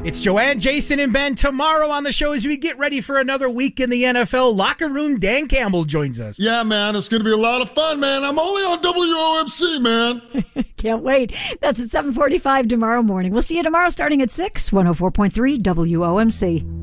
It's Joanne, Jason, and Ben tomorrow on the show as we get ready for another week in the NFL. Locker Room Dan Campbell joins us. Yeah, man, it's going to be a lot of fun, man. I'm only on WOMC, man. Can't wait. That's at 7:45 tomorrow morning. We'll see you tomorrow starting at 6, 104.3 WOMC.